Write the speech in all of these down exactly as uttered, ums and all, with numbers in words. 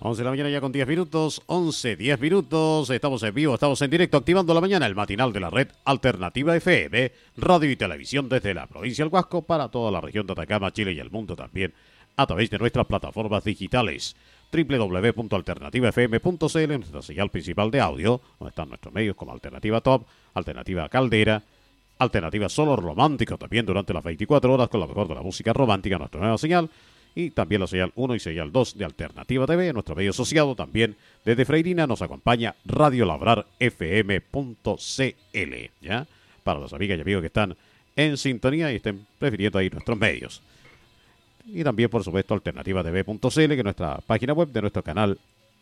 once de la mañana ya con diez minutos, once, diez minutos, estamos en vivo, estamos en directo, activando la mañana, el matinal de la red Alternativa F M, radio y televisión desde la provincia del Huasco para toda la región de Atacama, Chile y el mundo también, a través de nuestras plataformas digitales, doble u doble u doble u punto alternativa f m punto c l, nuestra señal principal de audio, donde están nuestros medios como Alternativa Top, Alternativa Caldera, Alternativa Solo Romántico, también durante las veinticuatro horas con lo mejor de la música romántica, nuestra nueva señal, y también la señal uno y señal dos de Alternativa T V, nuestro medio asociado también desde Freirina nos acompaña Radio Labrar F M punto c l, ¿ya? Para las amigas y amigos que están en sintonía y estén prefiriendo ahí nuestros medios. Y también, por supuesto, Alternativa T V punto c l, que es nuestra página web de nuestro canal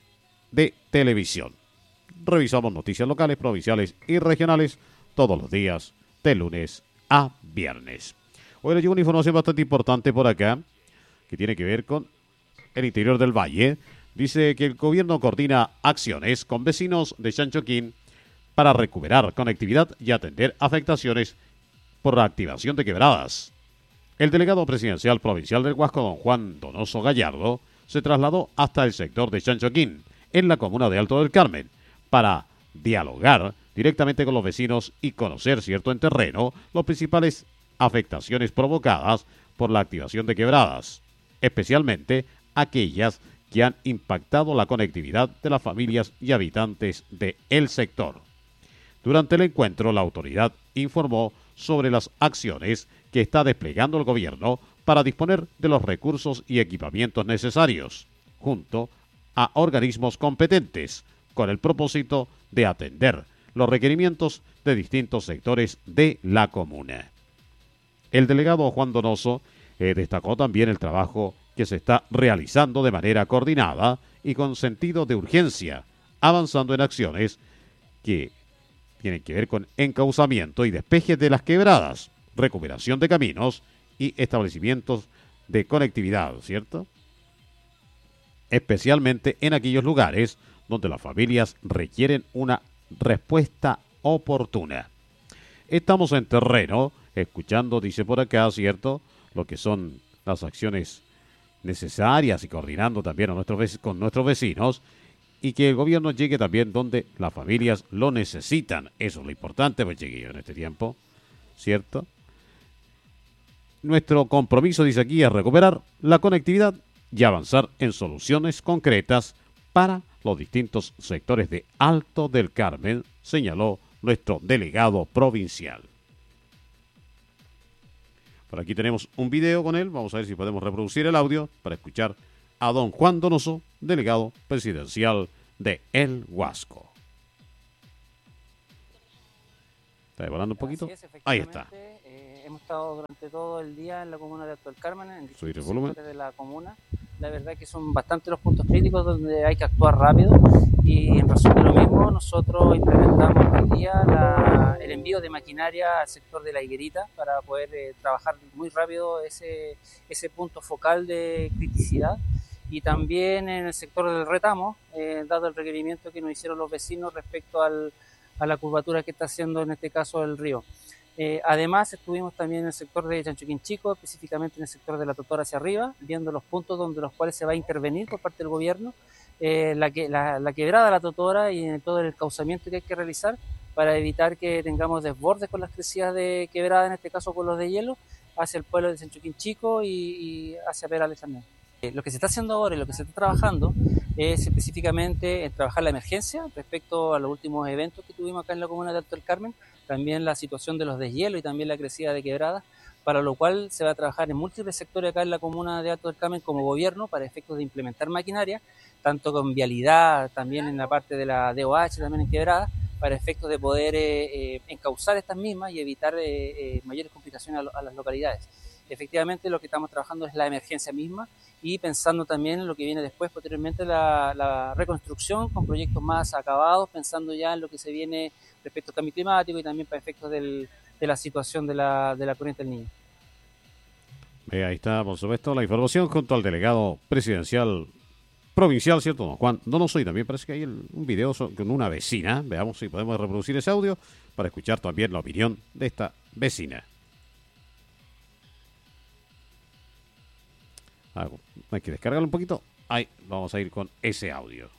de televisión. Revisamos noticias locales, provinciales y regionales todos los días, de lunes a viernes. Hoy les llegó una información bastante importante por acá, que tiene que ver con el interior del valle. Dice que el gobierno coordina acciones con vecinos de Chanchoquín para recuperar conectividad y atender afectaciones por la activación de quebradas. El delegado presidencial provincial del Huasco, don Juan Donoso Gallardo, se trasladó hasta el sector de Chanchoquín, en la comuna de Alto del Carmen, para dialogar directamente con los vecinos y conocer, cierto en terreno, las principales afectaciones provocadas por la activación de quebradas, especialmente aquellas que han impactado la conectividad de las familias y habitantes del sector. Durante el encuentro, la autoridad informó sobre las acciones que está desplegando el gobierno para disponer de los recursos y equipamientos necesarios, junto a organismos competentes, con el propósito de atender los requerimientos de distintos sectores de la comuna. El delegado Juan Donoso eh, destacó también el trabajo que se está realizando de manera coordinada y con sentido de urgencia, avanzando en acciones que tienen que ver con encauzamiento y despeje de las quebradas, recuperación de caminos y establecimientos de conectividad, ¿cierto? Especialmente en aquellos lugares donde las familias requieren una respuesta oportuna. Estamos en terreno, escuchando, dice por acá, ¿cierto?, lo que son las acciones necesarias y coordinando también a nuestros, con nuestros vecinos, y que el gobierno llegue también donde las familias lo necesitan. Eso es lo importante, pues, chiquillos, en este tiempo, ¿cierto? Nuestro compromiso, dice aquí, es recuperar la conectividad y avanzar en soluciones concretas para los distintos sectores de Alto del Carmen, señaló nuestro delegado provincial. Por aquí tenemos un video con él, vamos a ver si podemos reproducir el audio para escuchar a don Juan Donoso, delegado presidencial de El Huasco. ¿Está devorando un poquito? Es, ahí está. Eh, hemos estado durante todo el día en la comuna de Alto del Carmen, en distintos volumen sectores de la comuna. La verdad que son bastante los puntos críticos donde hay que actuar rápido, y en razón de lo mismo nosotros implementamos hoy día la, el envío de maquinaria al sector de la Higuerita para poder eh, trabajar muy rápido ese, ese punto focal de criticidad. Y también en el sector del Retamo, eh, dado el requerimiento que nos hicieron los vecinos respecto al, a la curvatura que está haciendo en este caso el río. Eh, además estuvimos también en el sector de Chanchoquín Chico, específicamente en el sector de la Totora hacia arriba, viendo los puntos donde los cuales se va a intervenir por parte del gobierno, eh, la, que, la, la quebrada de la Totora y en todo el cauzamiento que hay que realizar para evitar que tengamos desbordes con las crecidas de quebrada, en este caso con los de hielo, hacia el pueblo de Chanchoquín Chico y, y hacia Perales también. Eh, lo que se está haciendo ahora y lo que se está trabajando es específicamente en trabajar la emergencia respecto a los últimos eventos que tuvimos acá en la comuna de Alto del Carmen, también la situación de los deshielos y también la crecida de quebradas, para lo cual se va a trabajar en múltiples sectores acá en la comuna de Alto del Carmen como gobierno para efectos de implementar maquinaria, tanto con vialidad, también en la parte de la D O H, también en quebradas, para efectos de poder eh, eh, encauzar estas mismas y evitar eh, eh, mayores complicaciones a, lo, a las localidades. Efectivamente, lo que estamos trabajando es la emergencia misma y pensando también en lo que viene después, posteriormente, la, la reconstrucción con proyectos más acabados, pensando ya en lo que se viene respecto al cambio climático y también para efectos del, de la situación de la, de la corriente del Niño. Eh, ahí está, por supuesto, la información junto al delegado presidencial provincial, ¿cierto? Don Juan Donoso, y también parece que hay el, un video con una vecina. Veamos si podemos reproducir ese audio para escuchar también la opinión de esta vecina. Ah, hay que descargarlo un poquito. Ahí vamos a ir con ese audio.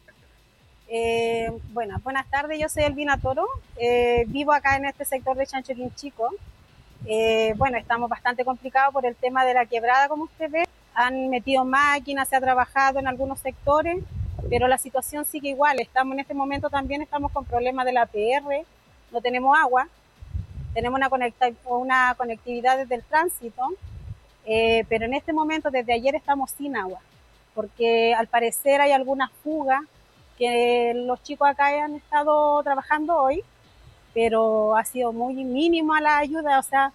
Eh, bueno, buenas tardes, yo soy Elvina Toro, eh, vivo acá en este sector de Chanchoquín Chico. Eh, bueno, estamos bastante complicados por el tema de la quebrada, como usted ve. Han metido máquinas, se ha trabajado en algunos sectores, pero la situación sigue igual. Estamos en este momento también estamos con problemas de la P R, no tenemos agua, tenemos una, conecta, una conectividad desde el tránsito, eh, pero en este momento, desde ayer, estamos sin agua, porque al parecer hay algunas fugas que los chicos acá han estado trabajando hoy, pero ha sido muy mínima la ayuda, o sea,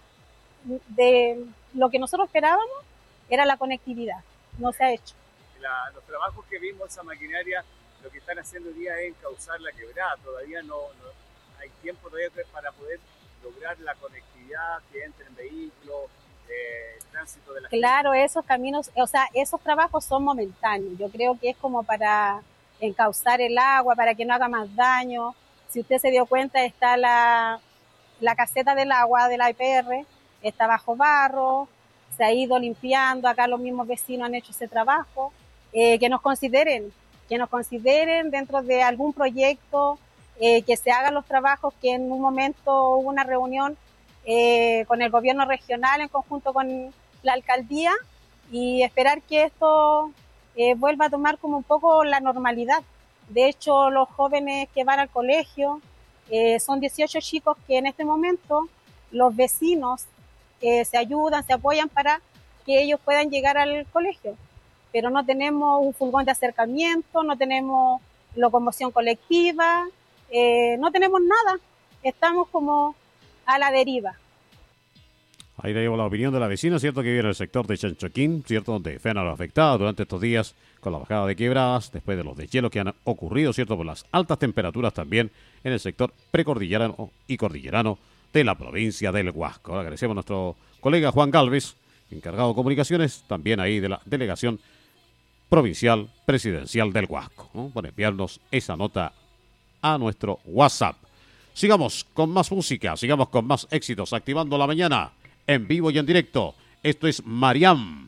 de lo que nosotros esperábamos era la conectividad, no se ha hecho. La, los trabajos que vimos, esa maquinaria, lo que están haciendo hoy día es encauzar la quebrada, todavía no, no hay tiempo todavía para poder lograr la conectividad, que entren vehículos, eh, el tránsito de la Claro, gente. Esos caminos, o sea, esos trabajos son momentáneos, yo creo que es como para encauzar el agua, para que no haga más daño. Si usted se dio cuenta, está la, la caseta del agua de la I P R, está bajo barro, se ha ido limpiando, acá los mismos vecinos han hecho ese trabajo. Eh, que nos consideren, que nos consideren dentro de algún proyecto, eh, que se hagan los trabajos, que en un momento hubo una reunión eh, con el gobierno regional en conjunto con la alcaldía y esperar que esto eh, vuelva a tomar como un poco la normalidad. De hecho, los jóvenes que van al colegio, eh, son dieciocho chicos que en este momento los vecinos eh, se ayudan, se apoyan para que ellos puedan llegar al colegio. Pero no tenemos un furgón de acercamiento, no tenemos locomoción colectiva, eh, no tenemos nada, estamos como a la deriva. Ahí le llevo la opinión de la vecina, cierto, que vive en el sector de Chanchoquín, cierto, donde fue a lo afectado durante estos días con la bajada de quebradas, después de los deshielos que han ocurrido, cierto, por las altas temperaturas también en el sector precordillerano y cordillerano de la provincia del Huasco. Agradecemos a nuestro colega Juan Galvez, encargado de comunicaciones, también ahí de la delegación provincial presidencial del Huasco, ¿no? Por enviarnos esa nota a nuestro WhatsApp. Sigamos con más música, sigamos con más éxitos, activando la mañana en vivo y en directo. Esto es Mariam.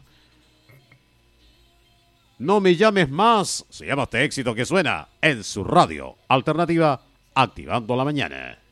No me llames más, se llama este éxito que suena en su radio alternativa, activando la mañana.